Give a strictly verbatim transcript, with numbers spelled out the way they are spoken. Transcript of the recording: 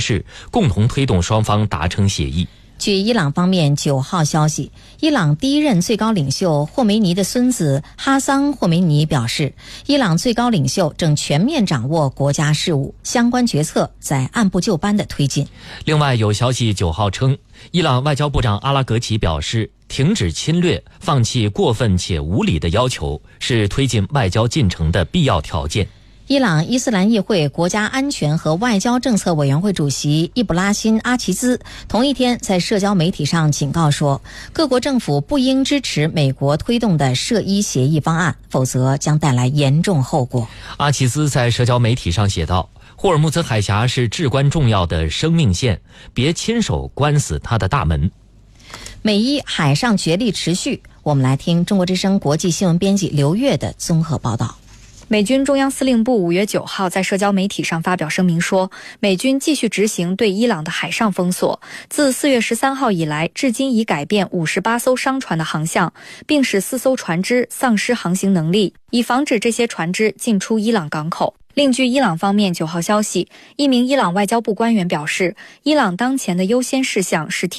事，共同推动双方达成协议。 据伊朗方面九号消息，伊朗第一任最高领袖霍梅尼的孙子哈桑·霍梅尼表示，伊朗最高领袖正全面掌握国家事务，相关决策在按部就班地推进。 另外有消息九号称，伊朗外交部长阿拉格齐表示，停止侵略，放弃过分且无理的要求，是推进外交进程的必要条件。 伊朗伊斯兰议会国家安全和外交政策委员会主席伊布拉辛·阿齐兹同一天在社交媒体上警告说，各国政府不应支持美国推动的涉伊协议方案，否则将带来严重后果。 阿齐兹在社交媒体上写道，霍尔木兹海峡是至关重要的生命线，别亲手关死它的大门。 美伊海上角力持续，我们来听中国之声国际新闻编辑刘越的综合报道。 美军中央司令部五月九号在社交媒体上发表声明说，美军继续执行对伊朗的海上封锁，自四月十三号以来，至今已改变五十八艘商船的航向，并使四艘船只丧失航行能力，以防止这些船只进出伊朗港口。另据伊朗方面九号消息，一名伊朗外交部官员表示，伊朗当前的优先事项是